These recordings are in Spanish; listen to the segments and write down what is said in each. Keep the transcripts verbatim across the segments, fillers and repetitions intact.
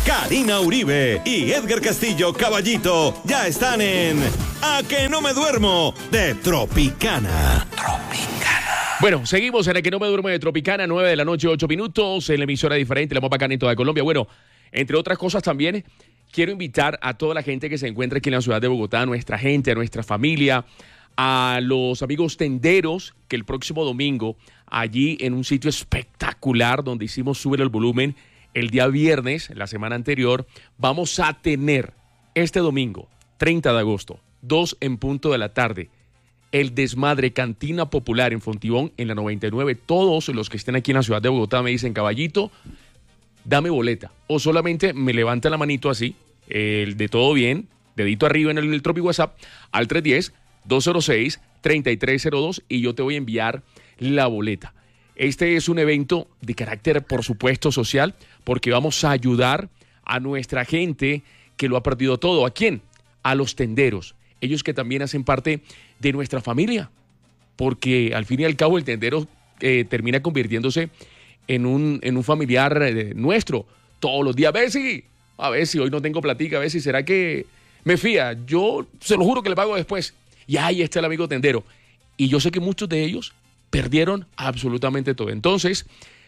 Karina Uribe y Edgar Castillo Caballito ya están en A que no me duermo de Tropicana. Tropicana. Bueno, seguimos en A que no me duermo de Tropicana, nueve de la noche, ocho minutos, en la emisora diferente, la más bacana en toda Colombia. Bueno, entre otras cosas también, quiero invitar a toda la gente que se encuentra aquí en la ciudad de Bogotá, a nuestra gente, a nuestra familia, a los amigos tenderos, que el próximo domingo, allí en un sitio espectacular donde hicimos Sube el Volumen, el día viernes, la semana anterior, vamos a tener este domingo, treinta de agosto, dos en punto de la tarde, el Desmadre Cantina Popular en Fontibón, en la noventa y nueve. Todos los que estén aquí en la ciudad de Bogotá me dicen, Caballito, dame boleta. O solamente me levantan la manito así, el de todo bien, dedito arriba en el, el Tropi WhatsApp, al tres uno cero, dos cero seis, tres tres cero dos y yo te voy a enviar la boleta. Este es un evento de carácter, por supuesto, social, porque vamos a ayudar a nuestra gente que lo ha perdido todo. ¿A quién? A los tenderos. Ellos que también hacen parte de nuestra familia, porque al fin y al cabo el tendero eh, termina convirtiéndose en un, en un familiar eh, nuestro. Todos los días, a ver si, a ver si hoy no tengo platica, a ver si será que me fía. Yo se lo juro que le pago después. Y ahí está el amigo tendero. Y yo sé que muchos de ellos perdieron absolutamente todo. Entonces,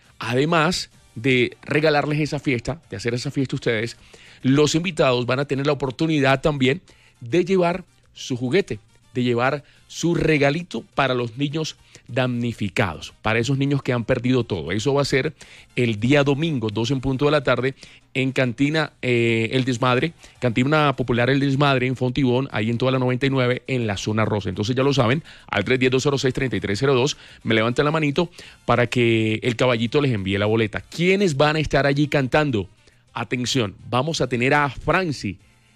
además de regalarles esa fiesta, de hacer esa fiesta a ustedes, los invitados van a tener la oportunidad también de llevar su juguete, de llevar su regalito para los niños damnificados, para esos niños que han perdido todo. Eso va a ser el día domingo, dos en punto de la tarde, en Cantina eh, El Desmadre, Cantina Popular El Desmadre en Fontibón, ahí en toda la noventa y nueve, en la zona rosa. Entonces ya lo saben, al tres uno cero, dos cero seis, tres tres cero dos, me levantan la manito para que el Caballito les envíe la boleta. ¿Quiénes van a estar allí cantando? Atención, vamos a tener a Franci,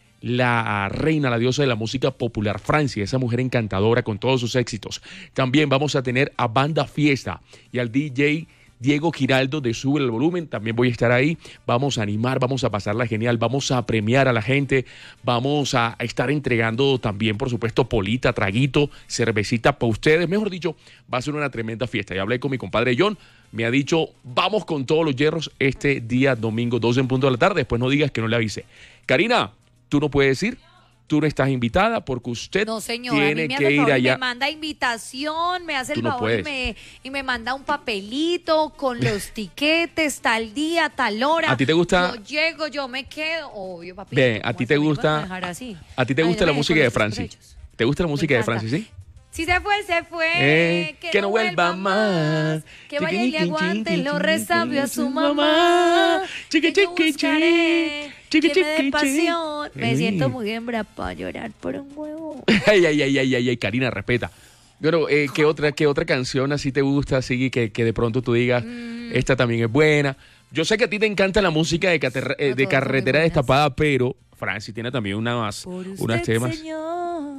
la reina, la diosa de la música popular, Francia, esa mujer encantadora con todos sus éxitos. También vamos a tener a Banda Fiesta y al D J Diego Giraldo de Sube el Volumen. También voy a estar ahí. Vamos a animar, vamos a pasarla genial, vamos a premiar a la gente, vamos a estar entregando también, por supuesto, polita, traguito, cervecita para ustedes. Mejor dicho, va a ser una tremenda fiesta. Ya hablé con mi compadre John, me ha dicho, vamos con todos los hierros este día domingo, dos en punto de la tarde. Después no digas que no le avisé. Karina, tú no puedes ir, tú no estás invitada porque usted no, señor, tiene a mí me que ir favor, allá. Me manda invitación, me hace Tú el no favor y, me, y me manda un papelito con los tiquetes, tal día, tal hora. ¿A ti te gusta? Yo llego, yo me quedo, obvio, papi. Bien, ¿a ti te gusta? A, así? ¿A ti te Ay, gusta no la me música de con Franci? ¿Te gusta la música de Franci, sí? Si se fue, se fue. Eh, que, que no no vuelva más. Que vaya y le aguante los resabios a su mamá. Chiqui, Que yo chiqui, buscaré chiqui, que me dé chiqui, pasión. Me Eh. siento muy hembra para llorar por un huevo. Ay, ay, ay, ay, ay, ay, Karina, respeta. Bueno, eh, ¿qué otra, qué otra canción así te gusta, así que, que de pronto tú digas, mm. esta también es buena? Yo sé que a ti te encanta la música de, cater, eh, no, de Carretera Destapada, pero Franci tiene también unas, por usted, unas temas. Señor,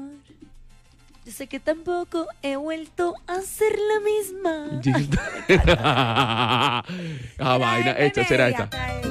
yo sé que tampoco he vuelto a ser la misma. ah, vaina, esta será esta.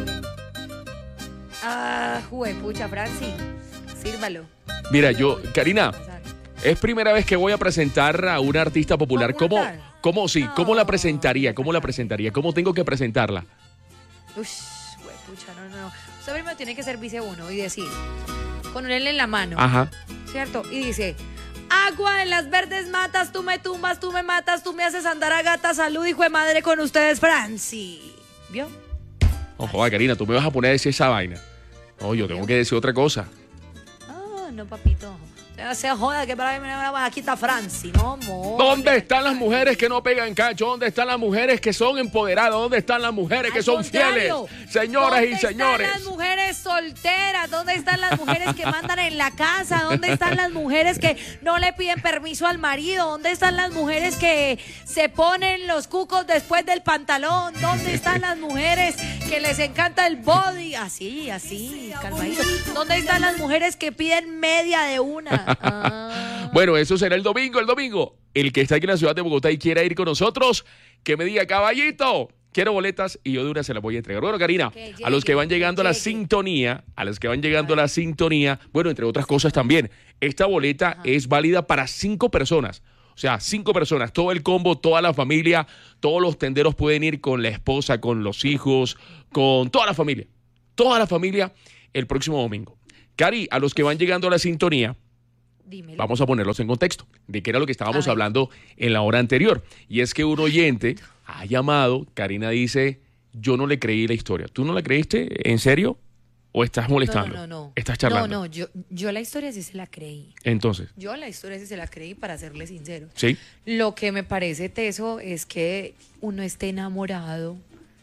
Ah, juepucha, Franci, sírvalo. Mira, yo, Karina, es primera vez que voy a presentar a una artista popular. ¿Cómo, cómo, sí, cómo la presentaría? ¿Cómo la presentaría? ¿Cómo tengo que presentarla? Uy, juepucha, no, no, no. Usted primero tiene que ser vice uno y decir, con un L en la mano. Ajá. ¿Cierto? Y dice, agua en las verdes matas, tú me tumbas, tú me matas, tú me haces andar a gata, salud, hijo de madre, con ustedes, Franci. ¿Vio? Ojo, Karina, tú me vas a poner a decir esa vaina. No, yo tengo que decir otra cosa. Ah, no, papito. No se joda que para mí me va a quitar Franci, ¿no, amor? ¿Dónde están las mujeres que no pegan cacho? ¿Dónde están las mujeres que son empoderadas? ¿Dónde están las mujeres que Al son contrario, fieles? Señoras y señores. ¿Dónde están las mujeres solteras? ¿Dónde están las mujeres que mandan en la casa? ¿Dónde están las mujeres que no le piden permiso al marido? ¿Dónde están las mujeres que se ponen los cucos después del pantalón? ¿Dónde están las mujeres que les encanta el body? Así, así, calmadito. ¿Dónde están las mujeres que piden media de una? Ah. Bueno, eso será el domingo, el domingo. El que está aquí en la ciudad de Bogotá y quiera ir con nosotros, que me diga, Caballito, quiero boletas y yo de una se las voy a entregar. Bueno, Karina, llegue, a los que van llegando a la llegue. sintonía, a los que van llegando a la sintonía, bueno, entre otras cosas también, esta boleta Ajá. es válida para cinco personas. O sea, cinco personas, todo el combo, toda la familia, todos los tenderos pueden ir con la esposa, con los hijos, con toda la familia. toda la familia el próximo domingo. Cari, a los que van llegando a la sintonía, Dímelo. vamos a ponerlos en contexto de qué era lo que estábamos hablando en la hora anterior. Y es que un oyente ha llamado, Karina dice, yo no le creí la historia. ¿Tú no la creíste? ¿En serio? ¿O estás molestando? No, no, no, no. ¿Estás charlando? No, no, yo, yo la historia sí se la creí. Entonces, Yo la historia sí se la creí, para serle sincero. ¿sí? Lo que me parece teso es que uno esté enamorado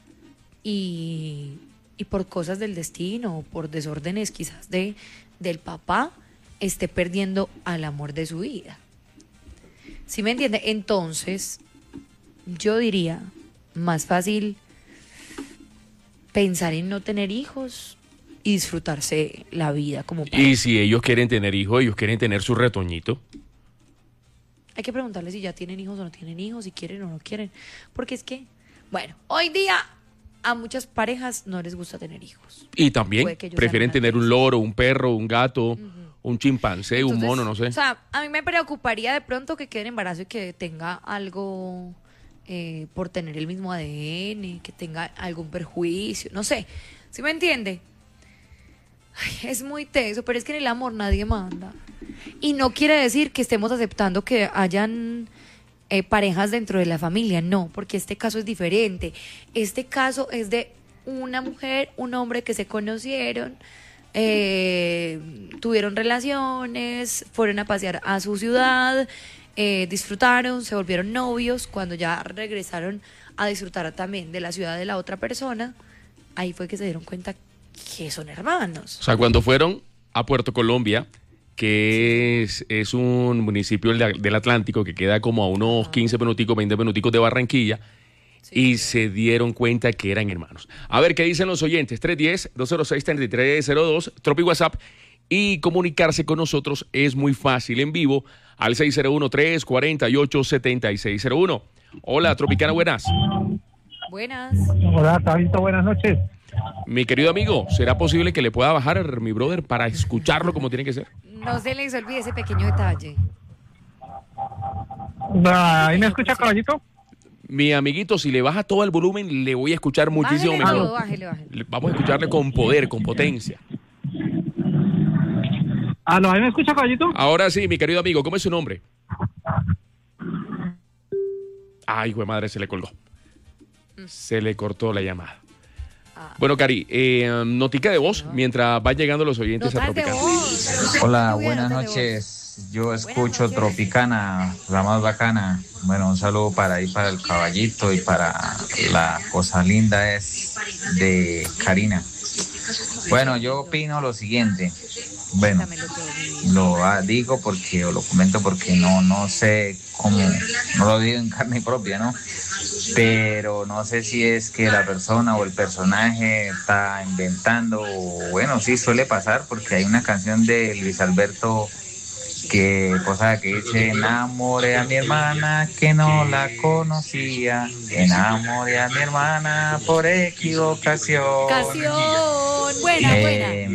y, y por cosas del destino, por desórdenes quizás de, del papá, esté perdiendo al amor de su vida. ¿Sí me entiende? Entonces, yo diría, más fácil pensar en no tener hijos y disfrutarse la vida como pareja. Y si ellos quieren tener hijos, ellos quieren tener su retoñito. Hay que preguntarles si ya tienen hijos o no tienen hijos, si quieren o no quieren. Porque es que, bueno, hoy día a muchas parejas no les gusta tener hijos. Y también Puede que ellos prefieren sean tener un felices. loro, un perro, un gato, un chimpancé, un Entonces, mono, no sé. O sea, a mí me preocuparía de pronto que quede en embarazo y que tenga algo eh, por tener el mismo A D N, que tenga algún perjuicio, no sé. ¿Sí me entiende? Ay, es muy teso, pero es que en el amor nadie manda. Y no quiere decir que estemos aceptando que hayan eh, parejas dentro de la familia, no, porque este caso es diferente. Este caso es de una mujer, un hombre que se conocieron, eh, tuvieron relaciones, fueron a pasear a su ciudad, eh, disfrutaron, se volvieron novios. Cuando ya regresaron a disfrutar también de la ciudad de la otra persona, ahí fue que se dieron cuenta que son hermanos. O sea, cuando fueron a Puerto Colombia, que es, es un municipio del, del Atlántico que queda como a unos quince minuticos, veinte minuticos de Barranquilla, Sí, y sí. se dieron cuenta que eran hermanos. A ver, ¿qué dicen los oyentes? tres uno cero, dos cero seis, tres tres cero dos, Tropi WhatsApp. Y comunicarse con nosotros es muy fácil en vivo al seis cero uno, tres cuatro ocho, siete seis cero uno. Hola, Tropicana, buenas. Buenas. Hola, Tabito, buenas noches. Mi querido amigo, ¿será posible que le pueda bajar, mi brother, para escucharlo como tiene que ser? No se les olvide ese pequeño detalle. ¿Ahí me escucha, caballito? Mi amiguito, si le baja todo el volumen, le voy a escuchar muchísimo Bájele todo, mejor. bájele, bájele. Le- Vamos a escucharle con poder, con potencia. ¿Aló, ahí me escucha, caballito? Ahora sí, mi querido amigo, ¿cómo es su nombre? Ay, hijo de madre, se le colgó. Se le cortó la llamada. Ah. Bueno, Cari, eh, notica de voz mientras van llegando los oyentes a Notas de Tropicana. voz. Hola, Lluvia, buenas notas de noches. Yo escucho Buenas noches. Tropicana, la más bacana. Bueno, un saludo para ahí, para el caballito y para la cosa linda es de Karina. Bueno, yo opino lo siguiente. Bueno, Cuéntamelo todo, mi vida. lo ah, digo porque, o lo comento porque no, no sé cómo, no lo digo en carne propia, ¿no? Pero no sé si es que la persona o el personaje está inventando, o bueno, sí suele pasar porque hay una canción de Luis Alberto que cosa que dice: enamoré a mi hermana que no la conocía, enamoré a mi hermana por equivocación. Ocasión. Buena, buena. Eh,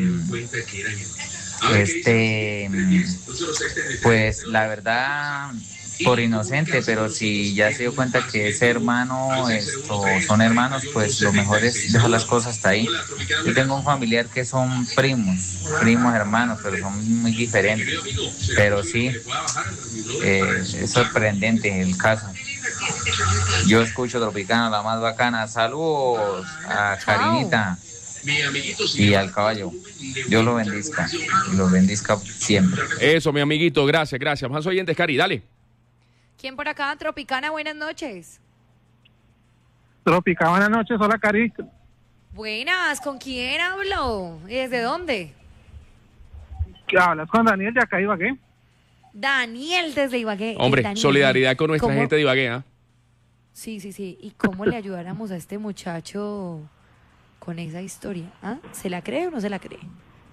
este, pues la verdad, por inocente, pero si ya se dio cuenta que ese hermano, esto, son hermanos, pues lo mejor es dejar las cosas hasta ahí. Yo tengo un familiar que son primos, primos hermanos, pero son muy diferentes. Pero sí, eh, es sorprendente el caso. Yo escucho Tropicana, la más bacana. Saludos a Karinita y al caballo. Dios lo bendizca y lo bendizca siempre. Eso, mi amiguito, gracias, gracias. Más oyentes, Cari, dale. ¿Quién por acá? Tropicana, buenas noches. Tropica, buenas noches. Hola, Cari. Buenas, ¿con quién hablo? ¿Y desde dónde? ¿Qué hablas con Daniel de acá, Ibagué? Daniel desde Ibagué. Hombre, Daniel, solidaridad con nuestra ¿cómo- gente de Ibagué, ¿ah? Sí, sí, sí. ¿Y cómo le ayudáramos a este muchacho con esa historia? ¿Ah? ¿Se la cree o no se la cree?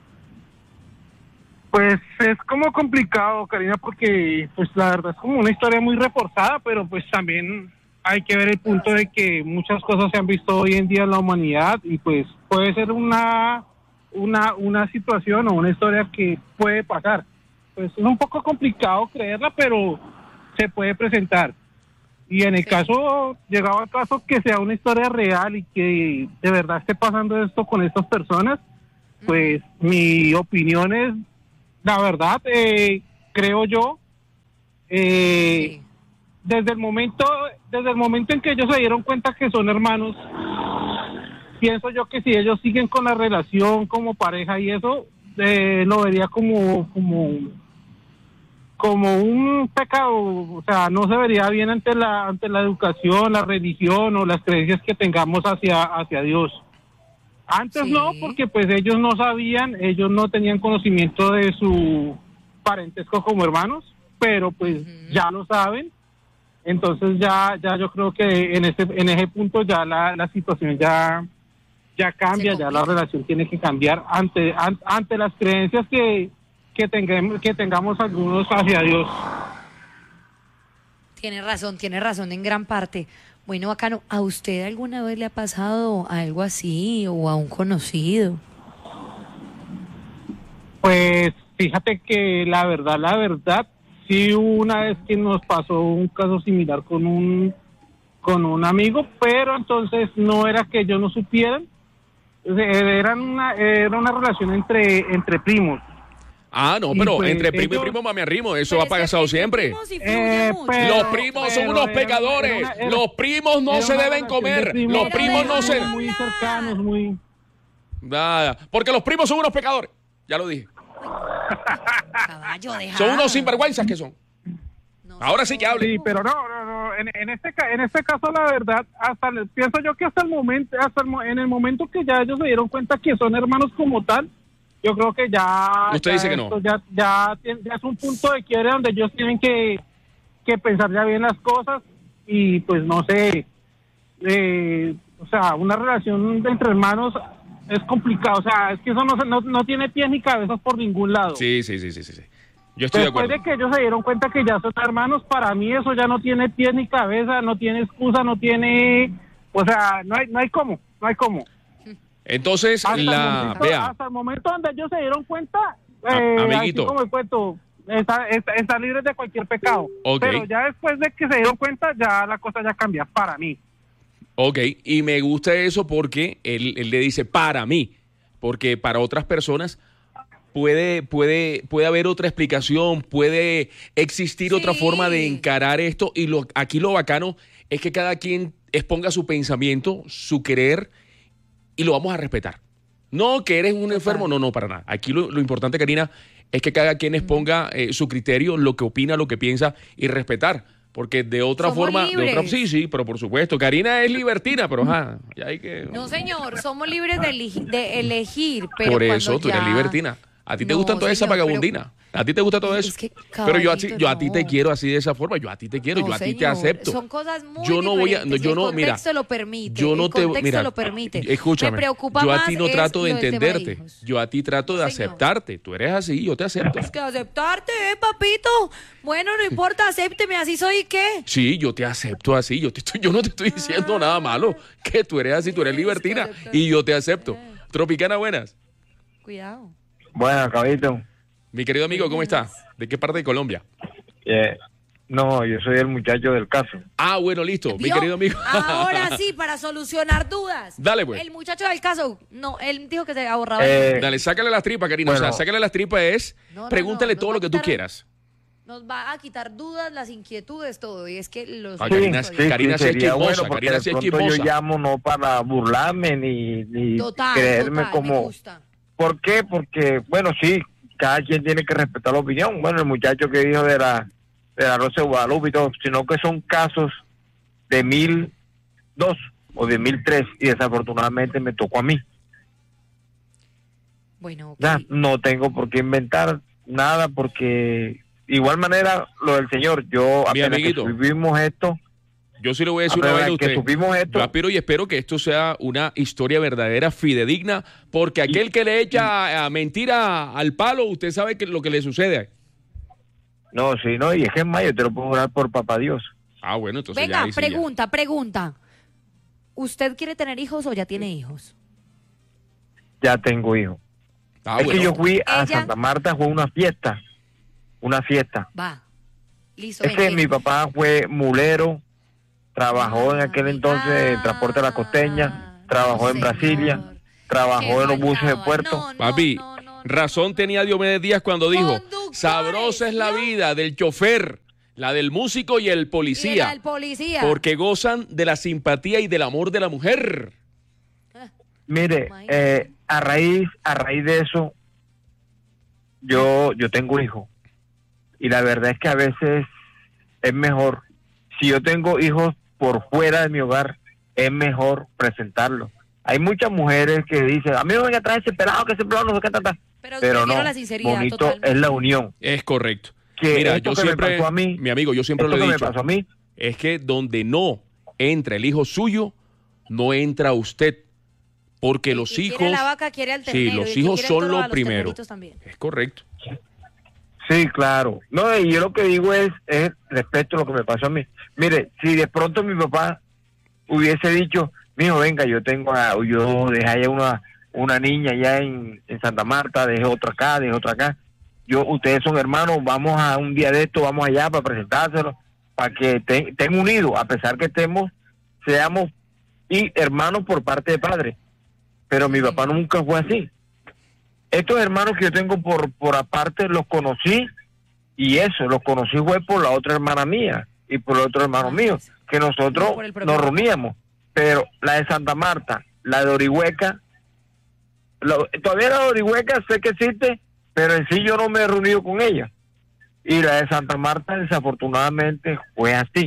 Pues es como complicado, Karina, porque pues la verdad es como una historia muy reforzada, pero pues también hay que ver el punto de que muchas cosas se han visto hoy en día en la humanidad y pues puede ser una una una situación o una historia que puede pasar. Pues es un poco complicado creerla, pero se puede presentar. Y en el Sí. caso, llegado al caso que sea una historia real y que de verdad esté pasando esto con estas personas, pues mi opinión es, la verdad, eh, creo yo, eh, Sí. desde el momento, desde el momento en que ellos se dieron cuenta que son hermanos, pienso yo que si ellos siguen con la relación como pareja y eso, eh, lo vería como, como, como un pecado, o sea, no se vería bien ante la, ante la educación, la religión o las creencias que tengamos hacia, hacia Dios. Antes Sí. no, porque pues ellos no sabían, ellos no tenían conocimiento de su parentesco como hermanos, pero pues Ujú. ya lo saben. Entonces ya ya yo creo que en ese en ese punto ya la, la situación ya ya cambia, Se ya la complica. relación tiene que cambiar ante an- ante las creencias que que tengamos que tengamos algunos hacia Dios. Tiene razón, tiene razón en gran parte. Bueno, bacano, ¿a usted alguna vez le ha pasado algo así o a un conocido? Pues fíjate que la verdad, la verdad, sí hubo una vez que nos pasó un caso similar con un con un amigo, pero entonces no era que yo no supiera, era una era una relación entre entre primos. Ah, no, Y pero pues entre primo y ellos- primo, mame arrimo, eso Pero ha es que pasado entre siempre. primos sí fluye Eh, mucho. pero- Los primos son pero unos era- pecadores. era una- era- Los primos no Era se una deben relación de comer. primos, Los Pero primos no se... déjalo muy hablar. cercanos, muy Nada, porque los primos son unos pecadores. Ya lo dije. Caballo, deja. Son unos sinvergüenzas que son. No, Ahora sí que hable. Sí, pero no, no, no. En, en este ca- en este caso la verdad, hasta el- pienso yo que hasta el momento, hasta el, mo- en el momento que ya ellos se dieron cuenta que son hermanos como tal, yo creo que ya. Usted ya dice que no. esto Ya, ya, tien- ya es un punto de quiebre donde ellos tienen que, que pensar ya bien las cosas y pues no sé, eh, o sea, una relación de entre hermanos es complicado, o sea, es que eso no, se- no, no tiene pies ni cabezas por ningún lado. Sí, sí, sí, sí, sí. sí. Yo estoy de Después acuerdo. de que ellos se dieron cuenta que ya son hermanos, para mí eso ya no tiene pies ni cabeza, no tiene excusa, no tiene, o sea, no hay, no hay cómo, no hay cómo. Entonces, Hasta, el la... momento, Vea, hasta el momento donde ellos se dieron cuenta, A- eh, amiguito. así como el cuento, está, está, están libres de cualquier pecado. Ok. Pero ya después de que se dieron cuenta, ya la cosa ya cambia para mí. ok, y me gusta eso porque él, él le dice para mí, porque para otras personas puede, puede, puede haber otra explicación, puede existir Sí. otra forma de encarar esto, y lo, aquí lo bacano es que cada quien exponga su pensamiento, su querer, y lo vamos a respetar. No que eres un enfermo, no, no, para nada. Aquí lo, lo importante, Karina, es que cada quien exponga eh, su criterio, lo que opina, lo que piensa, y respetar. Porque de otra Somos forma, de otra, libres. sí, sí, pero por supuesto, Karina es libertina, pero ajá, ya hay que... No, señor, somos libres de, elegi- de elegir, pero por cuando eso, tú eres ya- libertina. A ti te No, gustan toda esa señor, pero- vagabundina. A ti te gusta todo Es eso. que, pero yo a ti, caballito, yo a ti te no. quiero así de esa forma. Yo a ti te quiero, No, yo a ti te señor, acepto. Son cosas muy yo no voy a, no, diferentes, yo el no, mira, contexto lo permite. yo no el te, contexto mira, lo permite. escúchame, Me preocupa yo a más ti no es trato de lo del tema de entenderte. hijos. Yo a ti trato de No, señor. aceptarte. Tú eres así, yo te acepto. Es que aceptarte, eh, papito. Bueno, no importa, acépteme, así soy, ¿y qué? Sí, yo te acepto así. Yo, te estoy, yo no te estoy diciendo nada malo. Que tú eres así, tú eres Es que libertina. aceptarte. Y yo te acepto. Tropicana, buenas. Cuidado. Bueno, caballito. Mi querido amigo, ¿cómo está? ¿De qué parte de Colombia? Eh, no, yo soy el muchacho del caso. Ah, bueno, listo. Mi ¿Vio? querido amigo. Ahora sí, para solucionar dudas. Dale, pues. El muchacho del caso, no, él dijo que se ha borrado. Eh, Dale, sácale las tripas, Karina. O Bueno. sea, sácale las tripas es, No, no, pregúntale no, todo nos lo va que a tú quitar- quieras. Nos va a quitar dudas, las inquietudes, todo. Y es que los... Ah, Karina, sí, Karina sí es sería chismosa, bueno, porque Karina de sí es pronto chismosa. yo llamo no para burlarme ni, ni Total, creerme total, me como... gusta. ¿Por qué? Porque, bueno, sí, cada quien tiene que respetar la opinión. Bueno, el muchacho que dijo de la, de la Rosa de Guadalupe y todo, sino que son casos de mil dos o de mil tres y desafortunadamente me tocó a mí. Bueno, ok. Ya, no tengo por qué inventar nada porque igual manera lo del señor, yo Mi apenas que amiguito. vivimos esto, Yo sí le voy a decir una apenas vaina a que usted. supimos esto, Yo aspiro y espero que esto sea una historia verdadera, fidedigna, porque aquel que le echa a mentira al palo, usted sabe que lo que le sucede. no, sí, no, y es que es más, yo te lo puedo jurar por papá Dios. Ah, bueno, entonces ya Venga, ahí sí ya. pregunta, pregunta. ¿Usted quiere tener hijos o ya tiene hijos? Ya tengo hijo. Ah, es bueno. que yo fui a Ella- Santa Marta, fue una fiesta, una fiesta. Va. Listo. Es ven, que ven. mi papá fue mulero, trabajó en aquel entonces en Transporte de la Costeña, trabajó en señor. Brasilia, trabajó en los buses de puerto. No, no, Papi, no, no, no. razón tenía Diomedes Díaz cuando dijo, Conductores, sabrosa es la ¿no? vida del chofer, la del músico y el Y policía, el policía. porque gozan de la simpatía y del amor de la mujer. Mire, eh, a raíz, a raíz de eso, yo, yo tengo hijos. Y la verdad es que a veces es mejor, si yo tengo hijos por fuera de mi hogar, es mejor presentarlos. Hay muchas mujeres que dicen, a mí me van a traer ese pelado, que ese pelado no sé qué tanta. Pero, Pero prefiero no, la sinceridad, bonito totalmente. es la unión. Es correcto. Que Mira, esto yo que me siempre, pasó a mí, mi amigo, yo siempre lo esto he que dicho, me pasó a mí, es que donde no entra el hijo suyo, no entra usted, porque Y- los y hijos, quiere la vaca, quiere al sí, ternero, los y el que hijos quiere son todo a lo los primero. terneritos también. Es correcto. sí, claro. No, y yo lo que digo es, es respecto a lo que me pasó a mí. Mire, si de pronto mi papá hubiese dicho, mijo, venga, yo tengo, a, yo dejé allá una, una niña allá en, en Santa Marta, dejé otra acá, dejé otra acá. Yo, ustedes son hermanos, vamos a un día de esto, vamos allá para presentárselo, para que te- estén unidos, a pesar que estemos, seamos y hermanos por parte de padre. Pero mi papá nunca fue así. Estos hermanos que yo tengo por, por aparte los conocí, y eso, los conocí fue por la otra hermana mía y por el otro hermano mío, que nosotros No por el propio nos papá. reuníamos. Pero la de Santa Marta, la de Orihueca, lo- todavía la de Orihueca sé que existe, pero en sí yo no me he reunido con ella. Y la de Santa Marta desafortunadamente fue así.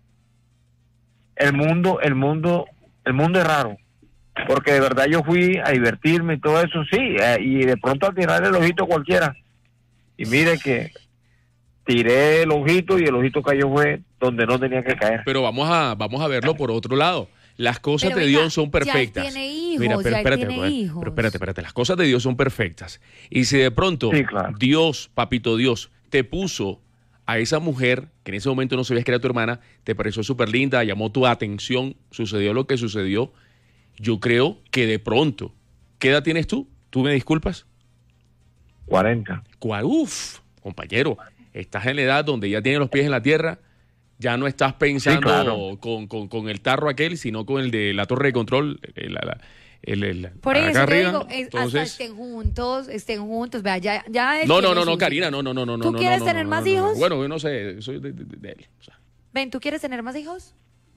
El mundo, el mundo, el mundo es raro. Porque de verdad yo fui a divertirme y todo eso, sí, eh, y de pronto a tirar el ojito cualquiera. Y mire que tiré el ojito y el ojito cayó fue donde no tenía que caer. Pero vamos a, vamos a verlo por otro lado. Las cosas Pero de venga, Dios son ya él perfectas. tiene hijos, Mira, pero ya él espérate, tiene pues, hijos. pero espérate, espérate. Las cosas de Dios son perfectas. Y si de pronto Sí, claro. Dios, papito Dios, te puso a esa mujer que en ese momento no sabías que era tu hermana, te pareció súper linda, llamó tu atención, sucedió lo que sucedió. Yo creo que de pronto, ¿qué edad tienes tú? ¿Tú me disculpas? cuarenta. ¿Cuál? Uf, compañero, estás en la edad donde ya tienes los pies en la tierra, ya no estás pensando Sí, claro. con, con- con el tarro aquel, sino con el de la torre de control. El, la- el- el- Por acá eso te arriba. digo, es- hasta Entonces, estén juntos, estén juntos, vea, ya, ya él no, no, tiene no, no, sus Karina, hijos. no, no, no, no. ¿Tú no, quieres no, tener no, más no, no, no. hijos? Bueno, yo no sé, soy de, de- de él. o sea. Ven, ¿tú quieres tener más hijos?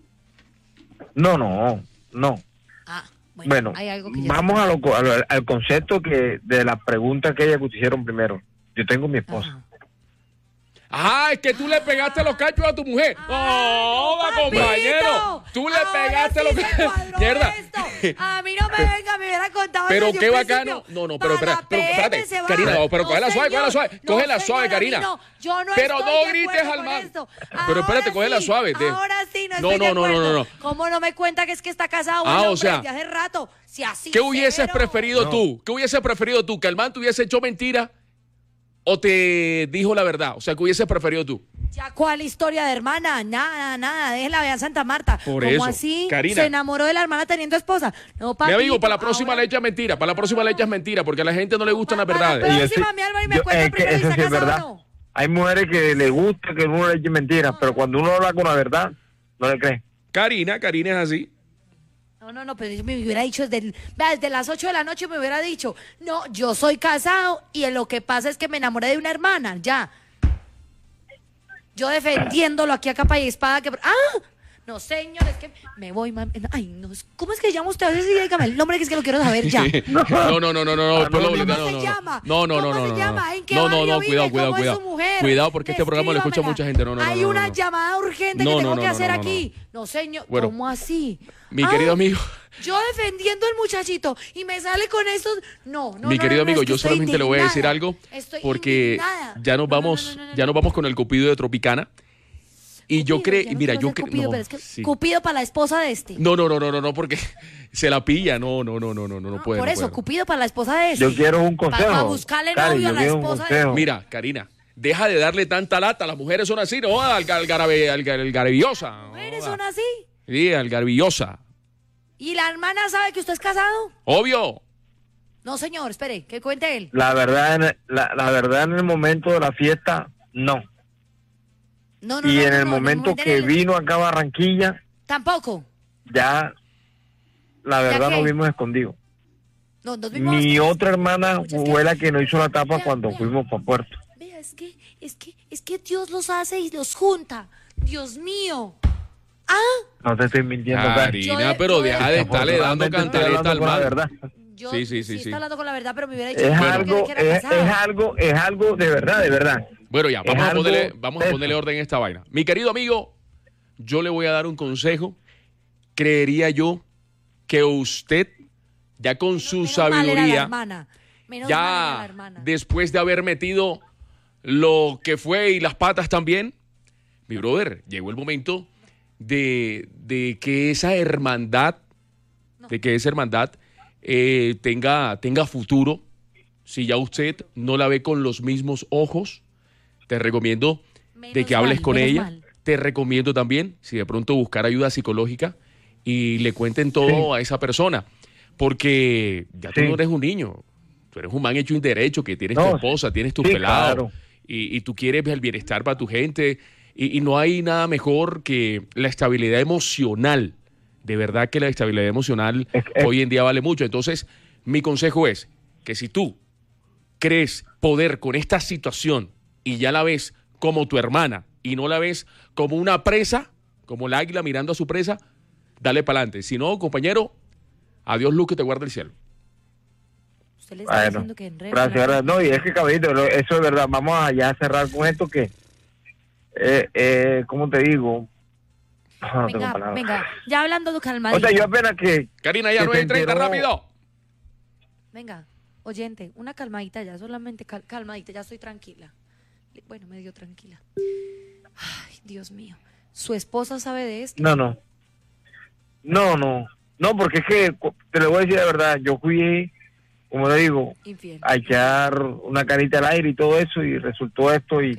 No, no, no. Ah, bueno, Bueno, hay algo que ya vamos sé. a lo, co- a lo- al concepto que de la pregunta que ella que te hicieron primero. Yo tengo mi esposa. Ajá. Ah, es que tú le pegaste los cachos a tu mujer. No, Papito, compañero. Tú le ahora pegaste sí los se cachos. cuadró Mierda. esto. A mí no me venga, me hubiera contado Pero desde qué un bacano. principio. No, no, pero Para espera, pero espérate, P M se va. Karina, no, pero cógela suave, señor. cógela suave, No, cógela señor, suave, a mí Karina. no. Yo no Pero estoy no de grites acuerdo al con man. esto. Pero espérate, Ahora cógela sí, suave, de- Ahora sí, no No, estoy no, de no, no, acuerdo. no, no. ¿Cómo no me cuenta que es que está casado? Ah, Bueno, o sea, hombre, desde hace rato. Si así ¿Qué hubieses severo. preferido No. tú? ¿Qué hubieses preferido tú? ¿Que el man te hubiese hecho mentira o te dijo la verdad? O sea, ¿qué hubieses preferido tú? ¿Ya cuál historia de hermana? Nada, nada, déjela ver en Santa Marta. Por ¿Cómo eso, así? Karina. Se enamoró de la hermana teniendo esposa. No, Mi papito, amigo, para la próxima ahora- le echas mentira, para la próxima le echas mentira, porque a la gente no le gustan las Para la verdades. Y yo próxima, sí- mi Álvaro, y me yo- cuenta es que primero si eso está sí es casado o verdad. no. Hay mujeres que le gusta que uno le eche mentiras, pero cuando uno habla con la verdad, no le cree. Karina, Karina es así. No, no, no, pero yo me hubiera dicho desde, el- vea, desde las ocho de la noche me hubiera dicho, no, yo soy casado y lo que pasa es que me enamoré de una hermana, ya. Yo defendiéndolo aquí a capa y espada que... ¡Ah! No, señor, es que me voy, mami. Ay, no, ¿cómo es que llama usted? A ver, sí, dígame el nombre que es que lo quiero saber ya. No, no, no, no, no, no, después lo- ¿Cómo no, se no, no, llama? no, no, no, ¿Cómo no, se no, llama? no, ¿En qué no, no, barrio no, vive? cuidado, cuidado, ¿Cómo es cuidado, su mujer? cuidado, porque este programa lo escucha Descríbamela. mucha gente, no, no, no, Hay no, no, una no. llamada urgente No, que no, tengo no, que no, hacer no, no, aquí. No, señor, Bueno, ¿cómo así? mi Ah, querido amigo. Yo defendiendo al muchachito y me sale con estos... No, no, Mi no, querido no, no, amigo, es que yo estoy solamente le voy a decir indignada. algo Estoy porque indignada. ya nos No, no, no, vamos, no, no, no, ya no. nos vamos con el Cupido de Tropicana. Y yo Cupido, creo, ya no mira, quiero yo ser creo, Cupido, no, pero es que sí. Cupido para la esposa de este. no, no, no, no, no, no, porque se la pilla, no, no, no, no, no, no, no puede. Por no eso, puede. Cupido para la esposa de este. Yo quiero un Para consejo. buscarle Cari, novio a yo la quiero un esposa de... consejo. Mira, Karina, deja de darle tanta lata, las mujeres son así, no, al, al, garabe- al, al garavillosa. ¿Mujeres no, son así? Sí, al garavillosa. ¿Y la hermana sabe que usted es casado? Obvio. No, señor, espere, que cuente él. La verdad, en el- la, la verdad en el momento de la fiesta, no. No, no, Y no, en no, el no, momento no, que no, vino acá a Barranquilla, Tampoco. Ya, la ¿Ya verdad, qué? nos vimos escondidos. No, nos vimos Mi escondidos. otra hermana Oye, es que- fue la que nos hizo la tapa Vea, cuando vea. fuimos para Puerto. Vea, es que, es que, es que Dios los hace y los junta. Dios mío. Ah, No te estoy mintiendo, Cari. Karina, Yo de- pero yo de- deja de estarle dando Afortunadamente estoy cantaleta hablando al con la mal. verdad. yo Sí, sí, sí, sí sí. está hablando con la verdad, pero me hubiera dicho Es que- algo, que era es, casada. es algo, es algo de verdad, de verdad. Bueno, ya, Es vamos a algo ponerle, vamos a de ponerle eso. orden a esta vaina. Mi querido amigo, yo le voy a dar un consejo. Creería yo que usted, ya con su Menos mal era la sabiduría, hermana. Menos mal era la ya hermana. después de haber metido lo que fue y las patas también, mi brother, llegó el momento de, de que esa hermandad, de que esa hermandad eh, tenga, tenga futuro. Si ya usted no la ve con los mismos ojos, te recomiendo de Menos que hables mal, con menos ella. mal. Te recomiendo también, si de pronto buscar ayuda psicológica y le cuenten todo Sí. a esa persona. Porque ya tú Sí. no eres un niño, tú eres un man hecho y derecho, que tienes tu No, esposa, tienes tu sí, pelado, claro. y, y tú quieres el bienestar para tu gente. Y, y no hay nada mejor que la estabilidad emocional. De verdad que la estabilidad emocional Es- es- hoy en día vale mucho. Entonces, mi consejo es que si tú crees poder con esta situación y ya la ves como tu hermana y no la ves como una presa, como el águila mirando a su presa, dale para adelante. Si no, compañero, adiós luz que te guarda el cielo. Usted le está Bueno, diciendo que enrede gracias, con la- gracias. No, y es que, caballito, lo- eso es verdad. Vamos a ya cerrar con esto que, eh, eh, ¿cómo te digo? No tengo Venga, palabras. venga, ya hablando de O calmadito. sea, yo apenas que... Karina, ya que nueve se treinta, enteró- rápido. Venga, oyente, una calmadita ya, solamente cal- calmadita, ya estoy tranquila. Bueno, medio tranquila. Ay, Dios mío. ¿Su esposa sabe de esto? No, no. No, no. No, porque es que, cu- te lo voy a decir de verdad, yo fui, como le digo, Infiel. a echar una carita al aire y todo eso, y resultó esto, y, Ok.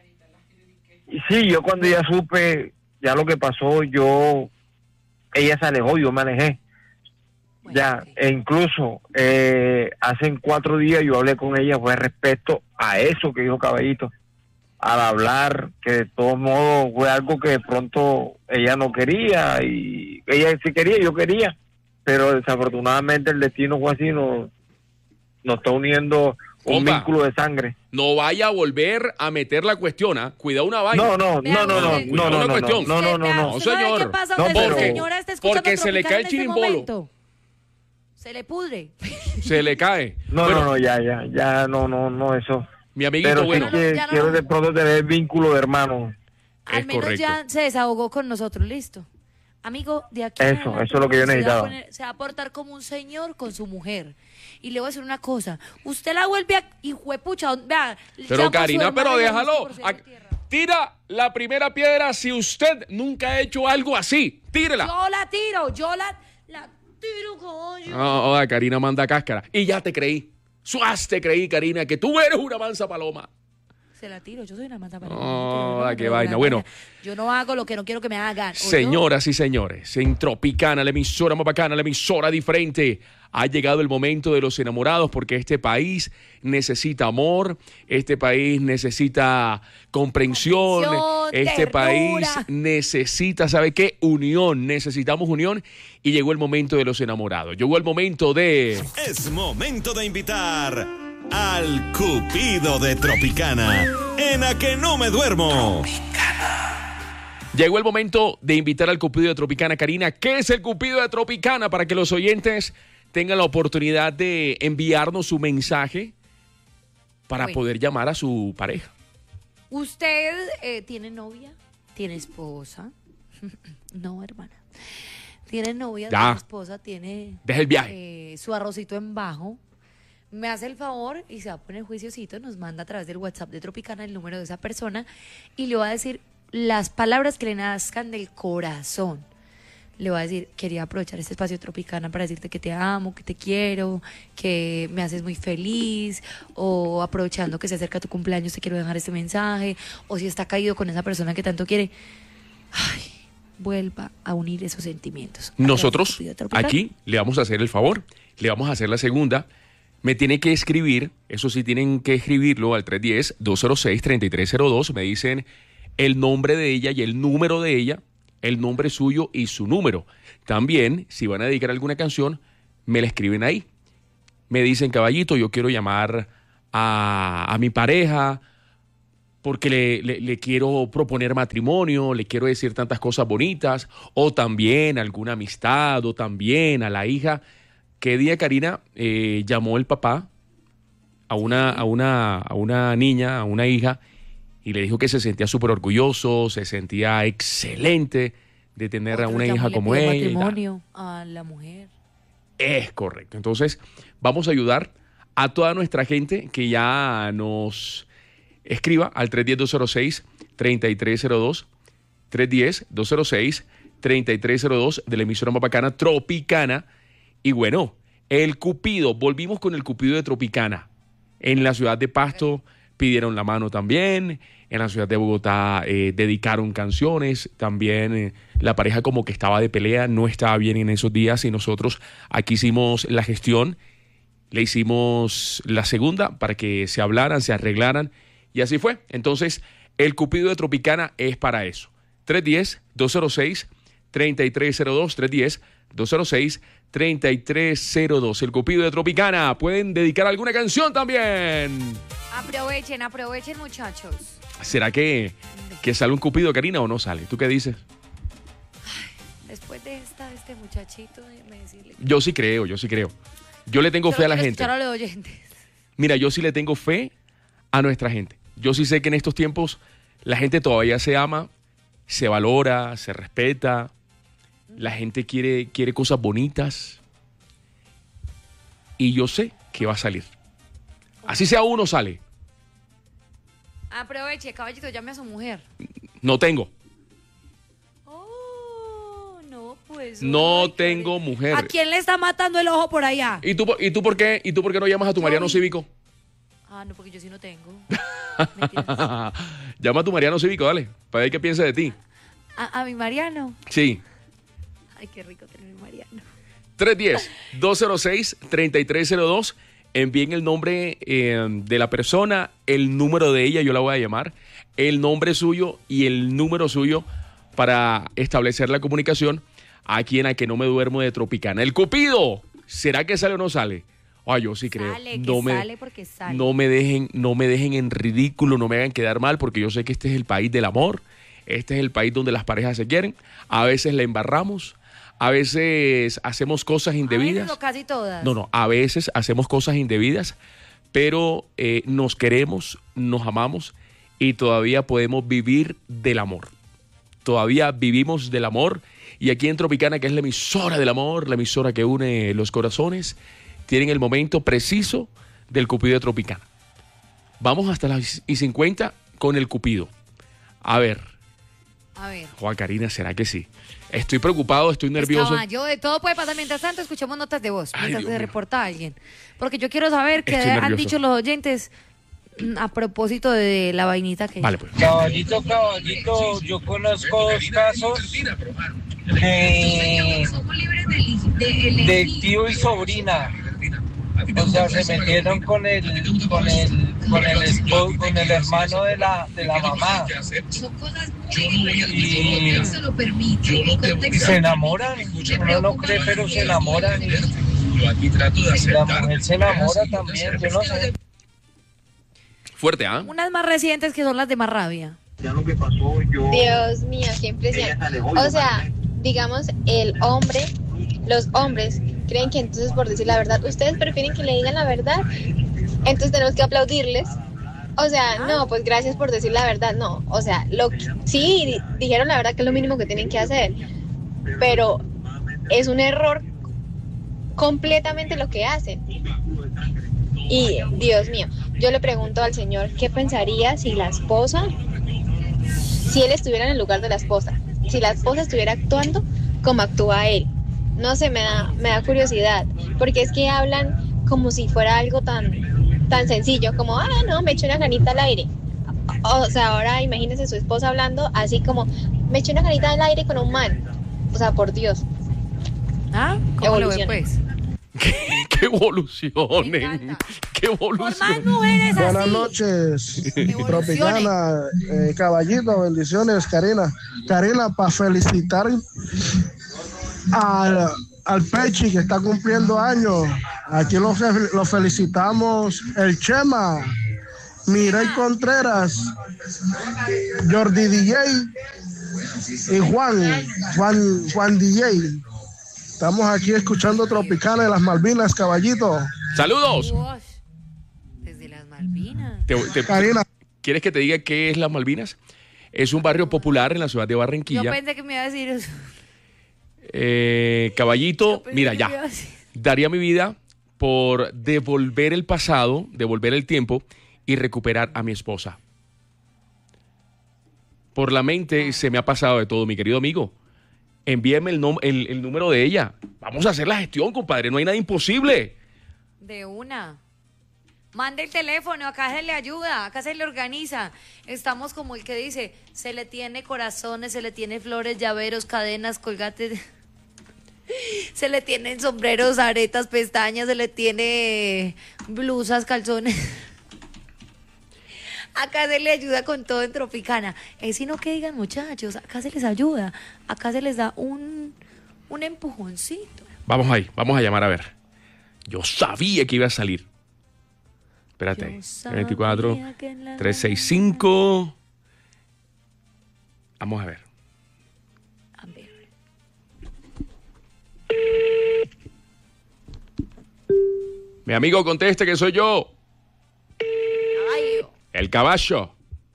y sí, yo cuando ya supe ya lo que pasó, yo, ella se alejó, yo me alejé. Bueno, Ya, ok. e incluso eh, hace cuatro días yo hablé con ella, fue respecto a eso que dijo Caballito, al hablar, que de todos modos fue algo que de pronto ella no quería, y ella sí quería, yo quería, pero desafortunadamente el destino fue así, nos, nos está uniendo un Compa. vínculo de sangre. No vaya a volver a meter la cuestión, ¿ah? Cuidado una vaina. No, no, Vea no, no, no, usted, no, no, una no, no, cuestión. no, no, no, Vea, no. ¿usted sabe señor. qué pasa No, donde pero- la señora está escuchando porque se le Tropicana cae el en este chirimbolo. momento? Se le pudre. Se le cae. No, Bueno, no, no, ya, ya, ya, no, no, no, eso. mi amiguito, Pero sí bueno. no, que ya no. quiero de pronto tener vínculo de hermano. Al Es menos correcto. ya se desahogó con nosotros, listo. Amigo, de aquí en Eso, adelante, eso es lo que yo se va a necesitaba. poner- se va a portar como un señor con su mujer. Y le voy a decir una cosa. Usted la vuelve a... Hijuepucha, vea. Pero llama a su Karina, hermana pero y la déjalo. busca por cielo y A- tierra. Tira la primera piedra si usted nunca ha hecho algo así. Tírela. Yo la tiro, yo la, la tiro, coño. No, oda, Karina manda cáscara. Y ya te creí. Suaz te creí, Karina, que tú eres una mansa paloma. Se la tiro, yo soy una mata para Oh, qué vaina. Bueno. Yo no hago lo que no quiero que me hagan. ¿o yo? Señoras y señores, en Tropicana, la emisora más bacana, la emisora diferente, ha llegado el momento de los enamorados porque este país necesita amor, este país necesita comprensión, Comprensión, este ternura. país necesita, ¿sabe qué? Unión, necesitamos unión y llegó el momento de los enamorados. Llegó el momento de... Es momento de invitar al Cupido de Tropicana en A Que No Me Duermo. Llegó el momento de invitar al Cupido de Tropicana. Karina, ¿qué es el Cupido de Tropicana? Para que los oyentes tengan la oportunidad de enviarnos su mensaje para Bueno. poder llamar a su pareja. ¿Usted eh, tiene novia? ¿Tiene esposa? No, hermana. ¿Tiene novia? Ya. ¿Tiene esposa? ¿Tiene Deja el viaje. eh, su arrocito en bajo? Me hace el favor y se va a poner juiciosito, nos manda a través del WhatsApp de Tropicana el número de esa persona y le va a decir las palabras que le nazcan del corazón. Le va a decir, quería aprovechar este espacio Tropicana para decirte que te amo, que te quiero, que me haces muy feliz, o aprovechando que se acerca tu cumpleaños te quiero dejar este mensaje, o si está caído con esa persona que tanto quiere, ay, vuelva a unir esos sentimientos. Nosotros Cupido de Tropicana. aquí le vamos a hacer el favor, le vamos a hacer la segunda. Me tiene que escribir, eso sí tienen que escribirlo al tres uno cero, dos cero seis, tres tres cero dos. Me dicen el nombre de ella y el número de ella el nombre suyo y su número. También, si van a dedicar alguna canción, me la escriben ahí. Me dicen, caballito, yo quiero llamar a, a mi pareja porque le, le, le quiero proponer matrimonio, le quiero decir tantas cosas bonitas, o también alguna amistad, o también a la hija. ¿Qué día, Karina, eh, llamó el papá a una, a, una, a una niña, a una hija, y le dijo que se sentía súper orgulloso, se sentía excelente de tener Otro a una llamó y hija le como pidió ella? matrimonio a la mujer. Es correcto. Entonces, vamos a ayudar a toda nuestra gente que ya nos escriba al tres uno cero, dos cero seis, tres tres cero dos, tres uno cero, dos cero seis, tres tres cero dos de la emisora más bacana Tropicana. Y bueno, el Cupido, volvimos con el Cupido de Tropicana. En la ciudad de Pasto pidieron la mano también, en la ciudad de Bogotá eh, dedicaron canciones, también eh, la pareja como que estaba de pelea, no estaba bien en esos días y nosotros aquí hicimos la gestión, le hicimos la segunda para que se hablaran, se arreglaran y así fue. Entonces, el Cupido de Tropicana es para eso. tres uno cero, dos cero seis, tres tres cero dos, tres uno cero, dos cero seis, tres tres cero dos. El Cupido de Tropicana. Pueden dedicar alguna canción también. Aprovechen, aprovechen, muchachos. ¿Será que, que sale un Cupido, Karina, o no sale? ¿Tú qué dices? Después de esta, este muchachito, déjeme decirle. Yo sí creo, yo sí creo. Yo le tengo Solo fe a la quiero gente. escuchar a los oyentes. Mira, yo sí le tengo fe a nuestra gente. Yo sí sé que en estos tiempos la gente todavía se ama, se valora, se respeta. La gente quiere, quiere cosas bonitas. Y yo sé que va a salir. Así sea uno, sale. Aproveche, caballito, llame a su mujer. No tengo. Oh, no, pues. No ay, qué tengo horrible. mujer. ¿A quién le está matando el ojo por allá? ¿Y tú, ¿Y tú por qué? ¿Y tú por qué no llamas a tu Yo Mariano vi- Cívico? Ah, no, porque yo sí no tengo. Llama a tu Mariano Cívico, dale, para ver qué piensa de ti. ¿A, a mi Mariano? Sí. Ay, qué rico tener mi Mariano. tres uno cero, dos cero seis, tres tres cero dos. Envíen el nombre eh, de la persona, el número de ella, yo la voy a llamar, el nombre suyo y el número suyo para establecer la comunicación aquí en A Que No Me Duermo de Tropicana. El Cupido, ¿será que sale o no sale? Ay, yo sí creo. Sale, que no me, sale porque sale. No me dejen, no me dejen en ridículo, no me hagan quedar mal, porque yo sé que este es el país del amor, este es el país donde las parejas se quieren, a veces la embarramos, a veces hacemos cosas A indebidas. veces o casi todas. No, no, a veces hacemos cosas indebidas, pero eh, nos queremos, nos amamos y todavía podemos vivir del amor. Todavía vivimos del amor y aquí en Tropicana, que es la emisora del amor, la emisora que une los corazones, tienen el momento preciso del Cupido de Tropicana. Vamos hasta las y cincuenta con el Cupido. A ver, A ver. Juan Karina, ¿será que sí? Estoy preocupado, estoy nervioso. Yo de todo puede pasar. Mientras tanto, escuchemos notas de voz. Ay, Mientras Dios se mío. reporta alguien. Porque yo quiero saber qué Estoy han nervioso. dicho los oyentes mm, a propósito de la vainita que... Vale, pues. Caballito, caballito, yo conozco dos casos de, de tío y sobrina. O sea, se metieron con el, con el, con el, esposo, con el hermano de la, de la mamá. Y, y se enamoran. Uno no cree, pero se enamoran. Y la mujer se enamora también, yo no sé. Fuerte, ¿ah? Unas más recientes que son las de más rabia. Dios mío, qué impresión. O sea, digamos, el hombre, los hombres creen que entonces por decir la verdad, ustedes prefieren que le digan la verdad, entonces tenemos que aplaudirles. O sea, no, pues gracias por decir la verdad, no. O sea, lo sí, di- dijeron la verdad que es lo mínimo que tienen que hacer, pero es un error completamente lo que hacen. Y, Dios mío, yo le pregunto al Señor, ¿qué pensaría si la esposa, si él estuviera en el lugar de la esposa? Si la esposa estuviera actuando como actúa él. No sé, me da, me da curiosidad, porque es que hablan como si fuera algo tan, tan sencillo, como, ah, no, me eché una canita al aire. O sea, ahora imagínese su esposa hablando así como, me eché una canita al aire con un man. O sea, por Dios. ¿Ah? ¿Cómo lo ve, Evoluciona. pues? ¿Qué, qué Que evolucionen. Que evolucionen. Por más mujeres así. Buenas noches, Tropicana, eh, Caballito, bendiciones, Karina. Karina, para felicitar al, al Pechi que está cumpliendo años. Aquí lo, lo felicitamos, el Chema, Mireille Contreras, Jordi D J y Juan, Juan, Juan D J. Estamos aquí escuchando Tropicana de las Malvinas, Caballito. ¡Saludos! Desde las Malvinas. Te, te, Karina. ¿Quieres que te diga qué es las Malvinas? Es un barrio popular en la ciudad de Barranquilla. Yo pensé que me iba a decir eso. Eh, Caballito, mira, que ya. me iba a decir. Daría mi vida por devolver el pasado, devolver el tiempo y recuperar a mi esposa. Por la mente se me ha pasado de todo, mi querido amigo. Envíeme el, nom- el, el número de ella. Vamos a hacer la gestión, compadre. No hay nada imposible. De una. Mande el teléfono, acá se le ayuda, acá se le organiza. Estamos como el que dice, se le tiene corazones, se le tiene flores, llaveros, cadenas, colgates. Se le tienen sombreros, aretas, pestañas, se le tiene blusas, calzones. Acá se le ayuda con todo en Tropicana. Es sino que digan, muchachos, acá se les ayuda. Acá se les da un, un empujoncito. Vamos ahí, vamos a llamar a ver. Yo sabía que iba a salir. Espérate ahí. veinticuatro, trescientos sesenta y cinco. Vamos a ver. A ver. Mi amigo, conteste que soy yo. Caballo. El caballo.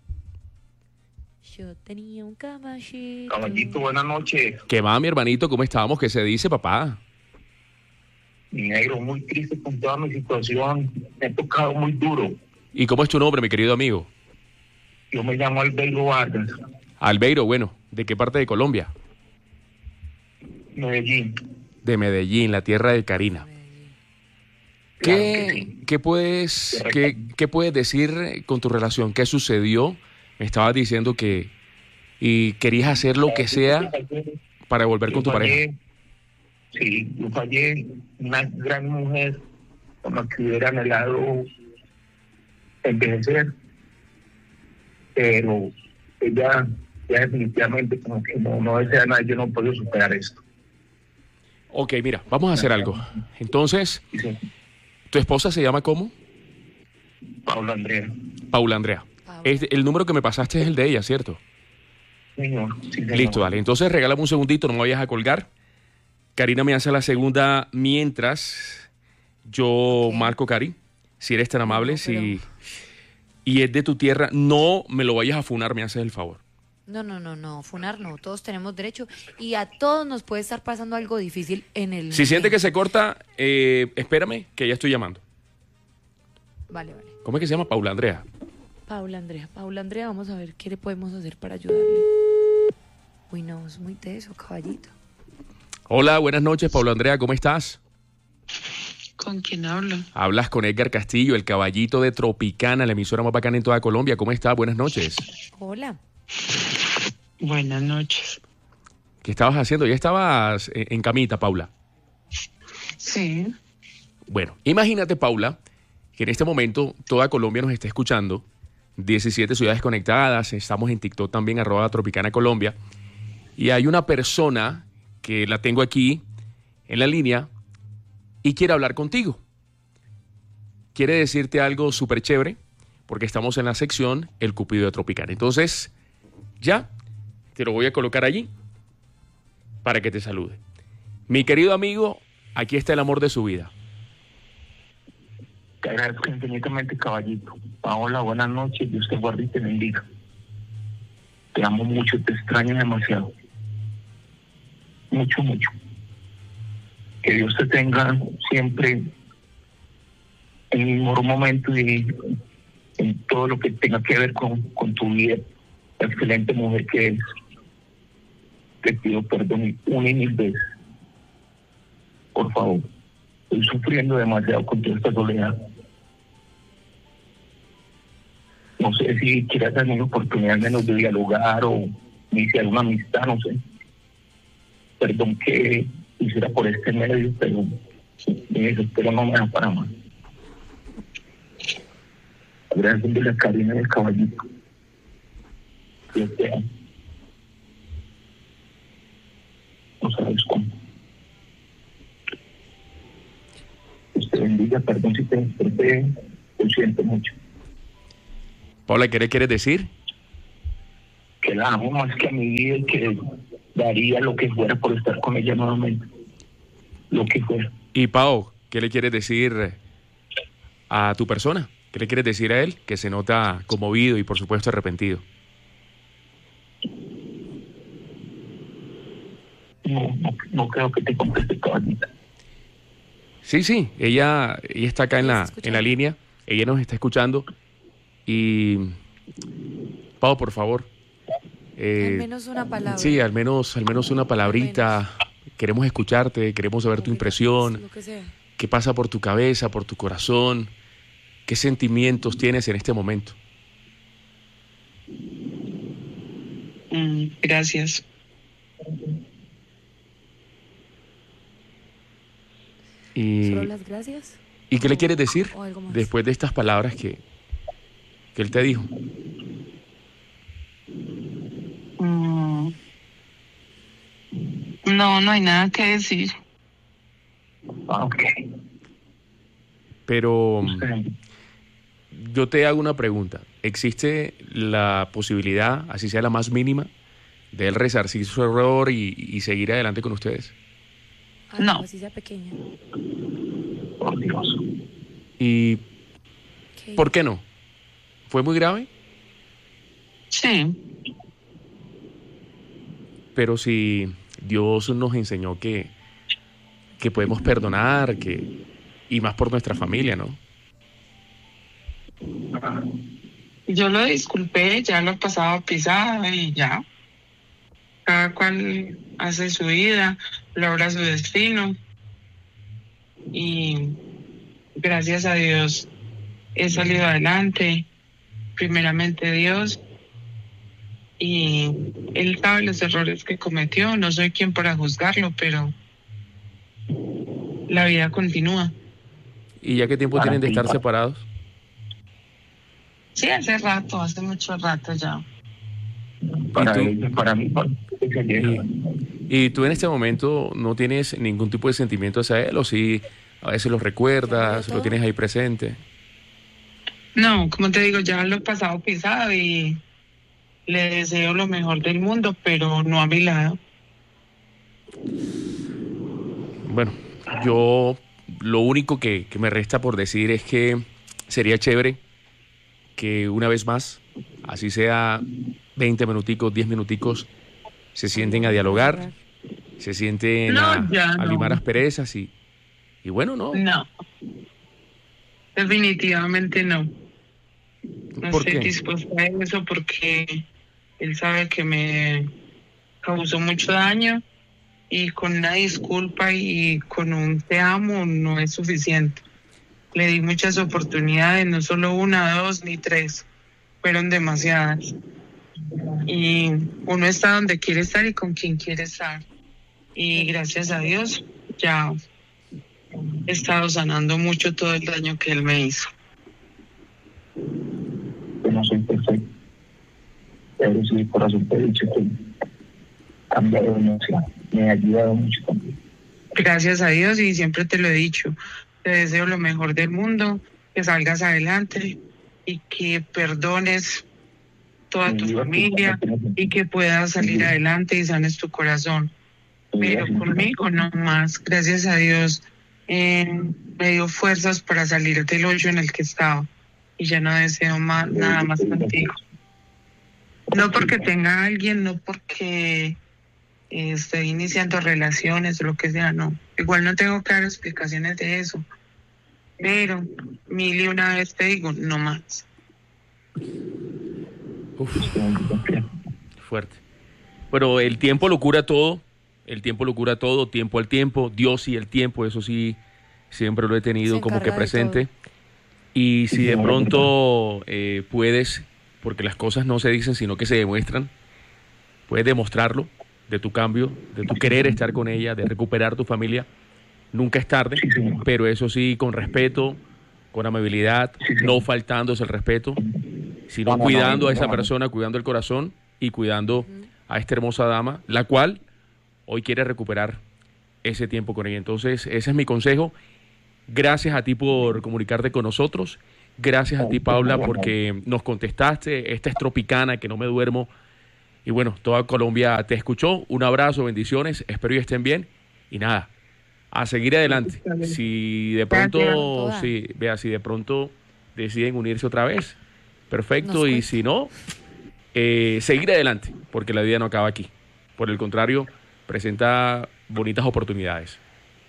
Yo tenía un caballito. Caballito, buenas noches. ¿Qué va, mi hermanito? ¿Cómo estamos? ¿Qué se dice, papá? Mi negro, muy triste con toda mi situación. Me he tocado muy duro. ¿Y cómo es tu nombre, mi querido amigo? Yo me llamo Albeiro Vargas, Albeiro, bueno. ¿De qué parte de Colombia? Medellín. De Medellín, la tierra de Karina. Claro ¿Qué, que sí. ¿qué, puedes, qué, ¿Qué puedes decir con tu relación? ¿Qué sucedió? Me estabas diciendo que y querías hacer lo que sea para volver con tu Yo fallé, pareja. Sí, yo fallé, una gran mujer con la que hubiera anhelado envejecer, pero ella ya definitivamente como que no, no desea nada, yo no puedo superar esto. Ok, mira, vamos a hacer algo. Entonces, Sí, ¿tu esposa se llama cómo? Paula Andrea. Paula Andrea. Paula. Es- el número que me pasaste es el de ella, ¿cierto? Señor, sí, señor. Listo, dale. Entonces regálame un segundito, no me vayas a colgar. Karina me hace la segunda mientras yo Ok. marco, Cari. Si eres tan amable, No, pero- si y es de tu tierra, no me lo vayas a funar, me haces el favor. No, no, no, no, funar no, todos tenemos derecho y a todos nos puede estar pasando algo difícil en el... Si siente que se corta, eh, espérame, que ya estoy llamando. Vale, vale. ¿Cómo es que se llama? Paula Andrea. Paula Andrea, Paula Andrea, vamos a ver qué le podemos hacer para ayudarle. Uy, no, es muy teso, caballito. Hola, buenas noches, Paula Andrea, ¿cómo estás? ¿Con quién hablo? Hablas con Edgar Castillo, el caballito de Tropicana, la emisora más bacana en toda Colombia. ¿Cómo estás? Buenas noches. Hola. Buenas noches. ¿Qué estabas haciendo? Ya estabas en en camita, Paula. Sí, Bueno, imagínate, Paula, que en este momento toda Colombia nos está escuchando. diecisiete ciudades conectadas. Estamos en TikTok también, arroba Tropicana Colombia. Y hay una persona que la tengo aquí en la línea y quiere hablar contigo. Quiere decirte algo súper chévere porque estamos en la sección El Cupido de Tropicana. Entonces, ya, te lo voy a colocar allí para que te salude. Mi querido amigo, aquí está el amor de su vida. Te agradezco infinitamente, caballito. Paola, buenas noches, Dios te guarde y te bendiga. Te amo mucho, te extraño demasiado. Mucho, mucho. Que Dios te tenga siempre en el mejor momento y en todo lo que tenga que ver con, con tu vida. La excelente mujer que eres. Te pido perdón una y mil veces. Por favor. Estoy sufriendo demasiado con toda esta soledad. No sé si quieras darme una oportunidad menos de dialogar o iniciar una amistad, no sé. Perdón que hiciera por este medio, pero Eso, pero no me da para más. Gracias de la Karina del Caballito. Dios te amo. No sabes cómo. Dios te bendiga, perdón si te desperté, lo siento mucho. Paula, ¿qué le quieres decir? Que la amo más que a mi vida y que daría lo que fuera por estar con ella nuevamente. Lo que fuera. Y Pau, ¿qué le quieres decir a tu persona? ¿Qué le quieres decir a él? Que se nota conmovido y por supuesto arrepentido. No, no, no creo que te conteste, caballita. Sí, sí, ella, ella está acá en la, en la línea, ella nos está escuchando y Pau, por favor. Eh, al menos una palabra. Sí, al menos, al menos una palabrita. Queremos escucharte, queremos saber tu impresión. Lo que sea. ¿Qué pasa por tu cabeza, por tu corazón? ¿Qué sentimientos tienes en este momento? Mm, gracias. Y, ¿Solo las gracias? ¿Y qué le quieres decir ¿O algo más? después de estas palabras que, que él te dijo? Mm, no, no hay nada que decir. Ok. Pero yo te hago una pregunta. ¿Existe la posibilidad, así sea la más mínima, de él resarcir su error y, y seguir adelante con ustedes? Algo No. así sea pequeña. Por Dios. ¿Y Okay. por qué no? ¿Fue muy grave? Sí. Pero si Dios nos enseñó que, que podemos perdonar, que, y más por nuestra familia, ¿no? Yo lo disculpé, ya lo pasaba pisada y ya. Cada cual hace su vida, logra su destino. Y gracias a Dios he salido adelante. Primeramente Dios. Y Él sabe los errores que cometió. No soy quien para juzgarlo, pero la vida continúa. ¿Y ya qué tiempo tienen de estar separados? Sí, hace rato, hace mucho rato ya. Para, tú? ella, para mí, para ¿Y tú en este momento no tienes ningún tipo de sentimiento hacia él? ¿O sí a veces lo recuerdas, lo tienes ahí presente? No, como te digo, ya lo he pasado pisado y le deseo lo mejor del mundo, pero no a mi lado. Bueno, yo lo único que, que me resta por decir es que sería chévere que una vez más, así sea veinte minuticos, diez minuticos, se sienten a dialogar, se sienten No, a, ya a no. limar asperezas y, y bueno, no. No. Definitivamente no. No ¿Por estoy qué? dispuesta a eso porque él sabe que me causó mucho daño y con una disculpa y con un te amo no es suficiente. Le di muchas oportunidades, no solo una, dos ni tres, fueron demasiadas. Y uno está donde quiere estar y con quien quiere estar. Y gracias a Dios ya he estado sanando mucho todo el daño que él me hizo. Yo no soy perfecto. Pero sí, el corazón te he dicho que ha cambiado demasiado. Me ha ayudado mucho también. Gracias a Dios y siempre te lo he dicho. Te deseo lo mejor del mundo, que salgas adelante y que perdones toda tu familia y que puedas salir adelante y sanes tu corazón. Pero conmigo no más. Gracias a Dios eh, me dio fuerzas para salir del hoyo en el que estaba y ya no deseo más, nada más contigo. No porque tenga a alguien, no porque eh, esté iniciando relaciones o lo que sea, no. Igual no tengo que dar explicaciones de eso. Pero mil y una vez te digo, no más. Uf, fuerte. Pero el tiempo lo cura todo, el tiempo lo cura todo, tiempo al tiempo, Dios y el tiempo, eso sí, siempre lo he tenido Se como que encarga de presente. todo. Y si de pronto eh, puedes, porque las cosas no se dicen, sino que se demuestran, puedes demostrarlo, de tu cambio, de tu querer estar con ella, de recuperar tu familia, Nunca es tarde, pero eso sí, con respeto, con amabilidad, no faltándose el respeto, sino No, no, cuidando no, a esa no, no. persona, cuidando el corazón y cuidando a esta hermosa dama, la cual hoy quiere recuperar ese tiempo con ella. Entonces, ese es mi consejo. Gracias a ti por comunicarte con nosotros. Gracias a ti, Paula, porque nos contestaste. Esta es Tropicana, que no me duermo. Y bueno, toda Colombia te escuchó. Un abrazo, bendiciones. Espero que estén bien. Y nada, a seguir adelante. Si de pronto, si, vea, si de pronto deciden unirse otra vez, perfecto. Y si no, eh, seguir adelante, porque la vida no acaba aquí. Por el contrario, presenta bonitas oportunidades.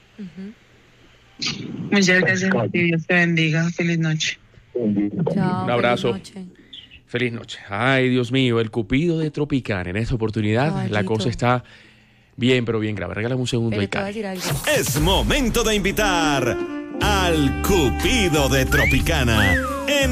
Muchas gracias, que Dios te bendiga. Feliz noche. Chao, Un abrazo. feliz noche. Feliz noche. Ay, Dios mío, el cupido de Tropicana. En esta oportunidad Caballito. la cosa está bien, pero bien grave. Regálame un segundo. Pero ahí, te voy a Cari. decir algo. Es momento de invitar al Cupido de Tropicana.